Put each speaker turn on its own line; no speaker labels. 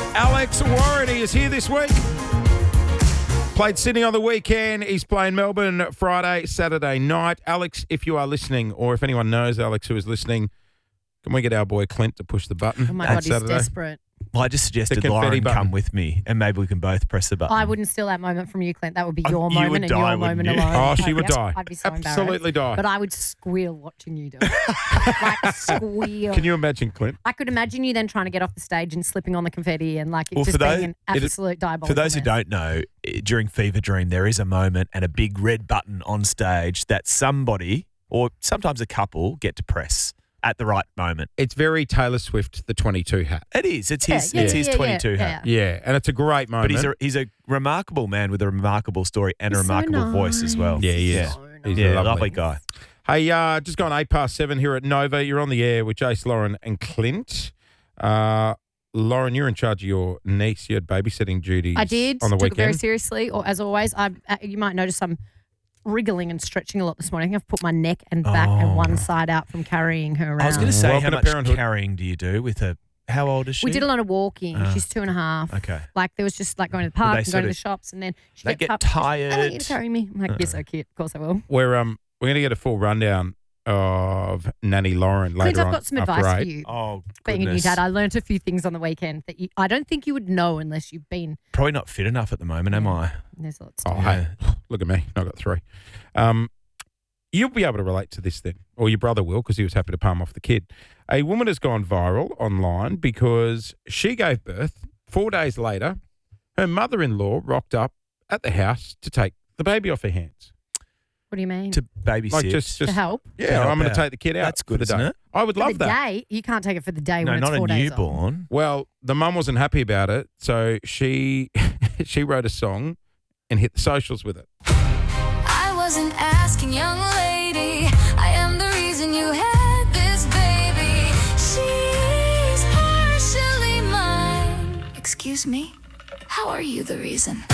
Alex Warren, he is here this week. Played Sydney on the weekend. He's playing Melbourne Friday, Saturday night. Alex, if you are listening, or if anyone knows Alex who is listening, can we get our boy Clint to push the button?
Oh my
on
God, he's
Saturday?
desperate.
Well, I just suggested
confetti
Lauren
button.
come with me and maybe we can both press the button.
I wouldn't steal that moment from you, Clint. That would be your
You would
moment and
die,
your moment
wouldn't you?
alone.
Oh, she would die.
I'd be so embarrassed.
Absolutely die.
But I would squeal watching you do it. Like squeal.
Can you imagine, Clint?
I could imagine you then trying to get off the stage and slipping on the confetti and like it
Well,
just
for
being
those-
an absolute diabolical
For those who
mess.
don't know, during Fever Dream, there is a moment and a big red button on stage that somebody, or sometimes a couple, get to press at the right moment.
It's very Taylor Swift, the 22 hat.
It is. It's his.
Yeah,
it's his
yeah,
22
yeah,
hat.
Yeah, and it's a great moment.
But he's a remarkable man with a remarkable story and a
He's so
remarkable voice as well.
nice.
Yeah, he is.
So
He's
Yeah,
lovely.
lovely guy.
Hey, just gone 7:08 here at Nova. You're on the air with Jace, Lauren and Clint. Lauren, you're in charge of your niece. You had babysitting duties
I did.
on the
Took it very
weekend.
seriously. Or as always, you might notice I'm wriggling and stretching a lot this morning. I think I've put my neck and back and one side out from carrying her around.
I was going to say,
Welcome
how
to
much
parenthood.
carrying do you do with her? How old is she?
We did a lot of walking. She's 2.5.
Okay.
Like there was just like going to the park and
sort
going to the
of-
shops, and then she
they get
I want you
tired.
to carry me. I'm like, you're so cute. Of course I will.
We're going to get a full rundown of Nanny Lauren later
Clint, I've
on.
got some
after
advice for
8.
you.
Oh,
Being a new
goodness.
dad, I learnt a few things on the weekend that I don't think you would know unless you've been.
Probably not fit enough at the moment, am I?
There's lots.
Oh, hey, look at me. I got 3. You'll be able to relate to this then, or your brother will, because he was happy to palm off the kid. A woman has gone viral online because she gave birth. 4 days later, her mother-in-law rocked up at the house to take the baby off her hands.
What do you mean?
To babysit.
Like just
To help?
Yeah,
To help
I'm going to
out.
take the kid out.
That's
for
good,
the day.
isn't it?
I would
For
love
the
that.
day, you can't take it for the day
no,
when it's
not
4
a
days old.
newborn.
Well, the mum wasn't happy about it, so she she wrote a song and hit the socials with it.
I wasn't asking, young lady. I am the reason you had this baby. She's partially mine. Excuse me? How are you the reason?